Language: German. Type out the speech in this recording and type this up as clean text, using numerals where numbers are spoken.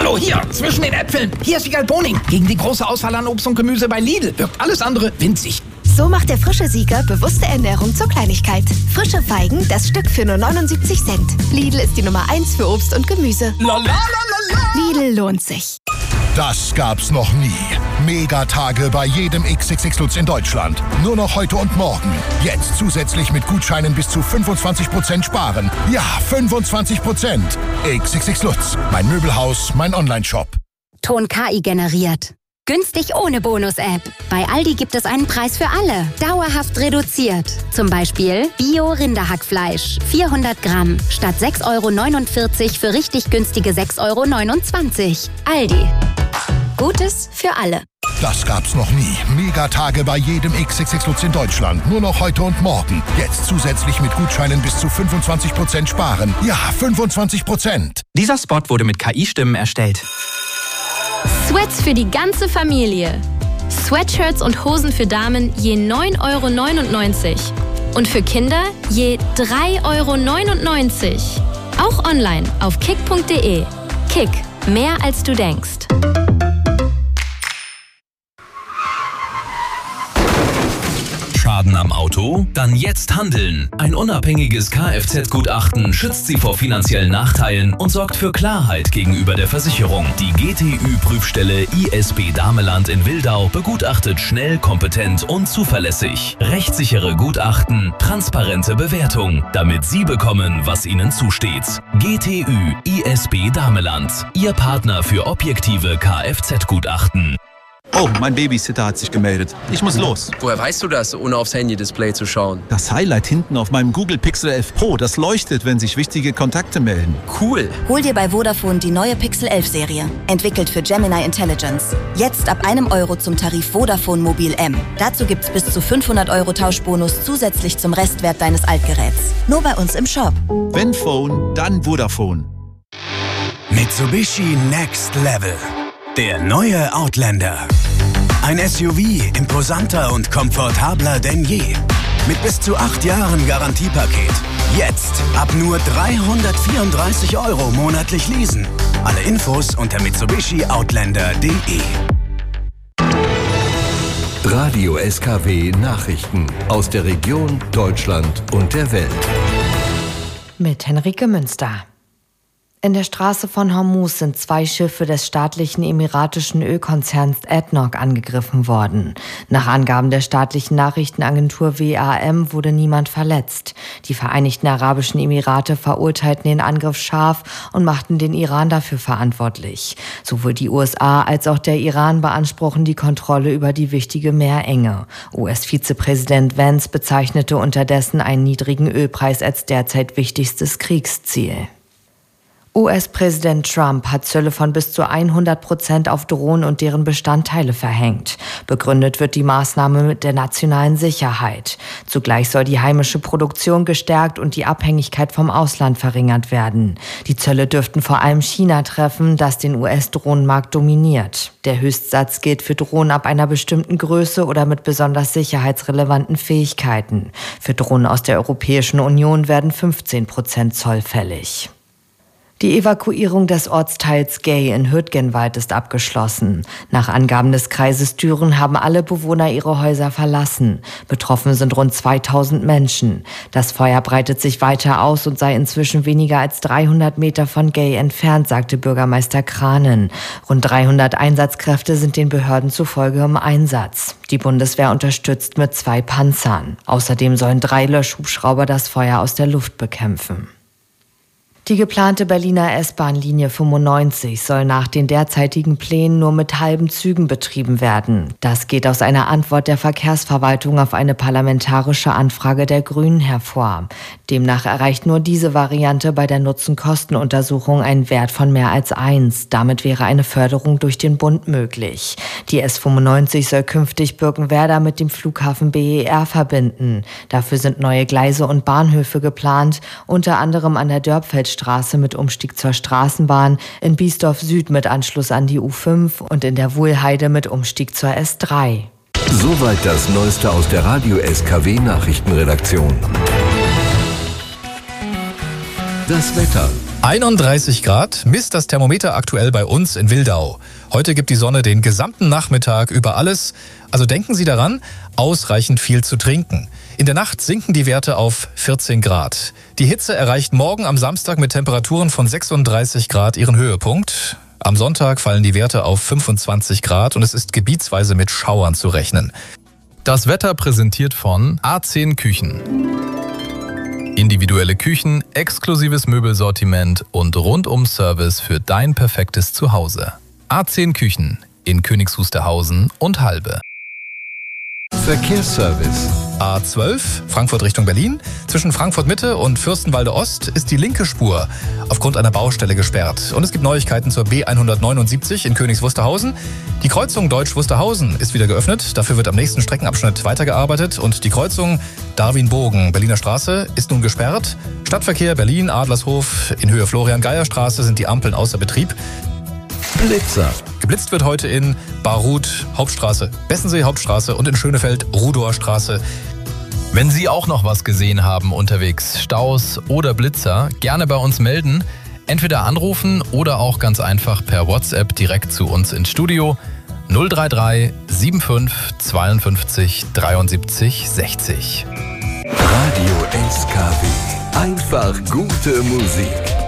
Hallo, hier, zwischen den Äpfeln. Hier ist Wiegald Boning. Gegen die große Auswahl an Obst und Gemüse bei Lidl wirkt alles andere winzig. So macht der frische Sieger bewusste Ernährung zur Kleinigkeit. Frische Feigen, das Stück für nur 79 Cent. Lidl ist die Nummer 1 für Obst und Gemüse. Lidl lohnt sich. Das gab's noch nie. Megatage bei jedem XXX Lutz in Deutschland. Nur noch heute und morgen. Jetzt zusätzlich mit Gutscheinen bis zu 25% sparen. Ja, 25%. XXX Lutz. Mein Möbelhaus, mein Onlineshop. Ton KI generiert. Günstig ohne Bonus-App. Bei Aldi gibt es einen Preis für alle. Dauerhaft reduziert. Zum Beispiel Bio-Rinderhackfleisch. 400 Gramm. Statt 6,49 € für richtig günstige 6,29 €. Aldi. Gutes für alle. Das gab's noch nie. Megatage bei jedem XXX Lutz in Deutschland. Nur noch heute und morgen. Jetzt zusätzlich mit Gutscheinen bis zu 25% sparen. Ja, 25%. Dieser Spot wurde mit KI-Stimmen erstellt. Sweats für die ganze Familie. Sweatshirts und Hosen für Damen je 9,99 € und für Kinder je 3,99 €. Auch online auf kick.de. Kick, mehr als du denkst. Schaden am Auto? Dann jetzt handeln. Ein unabhängiges Kfz-Gutachten schützt Sie vor finanziellen Nachteilen und sorgt für Klarheit gegenüber der Versicherung. Die GTÜ-Prüfstelle ISB Dameland in Wildau begutachtet schnell, kompetent und zuverlässig. Rechtssichere Gutachten, transparente Bewertung, damit Sie bekommen, was Ihnen zusteht. GTÜ ISB Dameland, Ihr Partner für objektive Kfz-Gutachten. Oh, mein Babysitter hat sich gemeldet. Ich muss los. Woher weißt du das, ohne aufs Handy-Display zu schauen? Das Highlight hinten auf meinem Google Pixel 11 Pro, das leuchtet, wenn sich wichtige Kontakte melden. Cool. Hol dir bei Vodafone die neue Pixel 11 Serie. Entwickelt für Gemini Intelligence. Jetzt ab €1 zum Tarif Vodafone Mobil M. Dazu gibt's bis zu 500 € Tauschbonus zusätzlich zum Restwert deines Altgeräts. Nur bei uns im Shop. Wenn Phone, dann Vodafone. Mitsubishi Next Level. Der neue Outlander. Ein SUV imposanter und komfortabler denn je. Mit bis zu 8 Jahren Garantiepaket. Jetzt ab nur 334 € monatlich leasen. Alle Infos unter mitsubishioutlander.de. Radio SKW Nachrichten aus der Region, Deutschland und der Welt. Mit Henrike Münster. In der Straße von Hormuz sind 2 Schiffe des staatlichen emiratischen Ölkonzerns ADNOC angegriffen worden. Nach Angaben der staatlichen Nachrichtenagentur WAM wurde niemand verletzt. Die Vereinigten Arabischen Emirate verurteilten den Angriff scharf und machten den Iran dafür verantwortlich. Sowohl die USA als auch der Iran beanspruchen die Kontrolle über die wichtige Meerenge. US-Vizepräsident Vance bezeichnete unterdessen einen niedrigen Ölpreis als derzeit wichtigstes Kriegsziel. US-Präsident Trump hat Zölle von bis zu 100% auf Drohnen und deren Bestandteile verhängt. Begründet wird die Maßnahme mit der nationalen Sicherheit. Zugleich soll die heimische Produktion gestärkt und die Abhängigkeit vom Ausland verringert werden. Die Zölle dürften vor allem China treffen, das den US-Drohnenmarkt dominiert. Der Höchstsatz gilt für Drohnen ab einer bestimmten Größe oder mit besonders sicherheitsrelevanten Fähigkeiten. Für Drohnen aus der Europäischen Union werden 15% Zoll fällig. Die Evakuierung des Ortsteils Gay in Hüttgenwald ist abgeschlossen. Nach Angaben des Kreises Düren haben alle Bewohner ihre Häuser verlassen. Betroffen sind rund 2000 Menschen. Das Feuer breitet sich weiter aus und sei inzwischen weniger als 300 Meter von Gay entfernt, sagte Bürgermeister Kranen. Rund 300 Einsatzkräfte sind den Behörden zufolge im Einsatz. Die Bundeswehr unterstützt mit 2 Panzern. Außerdem sollen 3 Löschhubschrauber das Feuer aus der Luft bekämpfen. Die geplante Berliner S-Bahn-Linie 95 soll nach den derzeitigen Plänen nur mit halben Zügen betrieben werden. Das geht aus einer Antwort der Verkehrsverwaltung auf eine parlamentarische Anfrage der Grünen hervor. Demnach erreicht nur diese Variante bei der Nutzen-Kosten-Untersuchung einen Wert von mehr als 1. Damit wäre eine Förderung durch den Bund möglich. Die S95 soll künftig Birkenwerder mit dem Flughafen BER verbinden. Dafür sind neue Gleise und Bahnhöfe geplant, unter anderem an der Dörpfeldstraße mit Umstieg zur Straßenbahn, in Biesdorf Süd mit Anschluss an die U5 und in der Wuhlheide mit Umstieg zur S3. Soweit das Neueste aus der Radio SKW Nachrichtenredaktion. Das Wetter. 31 Grad misst das Thermometer aktuell bei uns in Wildau. Heute gibt die Sonne den gesamten Nachmittag über alles. Also denken Sie daran, ausreichend viel zu trinken. In der Nacht sinken die Werte auf 14 Grad. Die Hitze erreicht morgen am Samstag mit Temperaturen von 36 Grad ihren Höhepunkt. Am Sonntag fallen die Werte auf 25 Grad und es ist gebietsweise mit Schauern zu rechnen. Das Wetter präsentiert von A10 Küchen. Individuelle Küchen, exklusives Möbelsortiment und Rundum-Service für dein perfektes Zuhause. A10 Küchen in Königs Wusterhausen und Halbe. Verkehrsservice. A12, Frankfurt Richtung Berlin. Zwischen Frankfurt Mitte und Fürstenwalde Ost ist die linke Spur aufgrund einer Baustelle gesperrt. Und es gibt Neuigkeiten zur B179 in Königs Wusterhausen. Die Kreuzung Deutsch-Wusterhausen ist wieder geöffnet. Dafür wird am nächsten Streckenabschnitt weitergearbeitet. Und die Kreuzung Darwin-Bogen, Berliner Straße, ist nun gesperrt. Stadtverkehr Berlin, Adlershof, in Höhe Florian-Geyer-Straße sind die Ampeln außer Betrieb. Blitzer. Geblitzt wird heute in Barut Hauptstraße, Bessensee Hauptstraße und in Schönefeld Rudower Straße. Wenn Sie auch noch was gesehen haben unterwegs, Staus oder Blitzer, gerne bei uns melden. Entweder anrufen oder auch ganz einfach per WhatsApp direkt zu uns ins Studio 033 75 52 73 60. Radio SKW. Einfach gute Musik.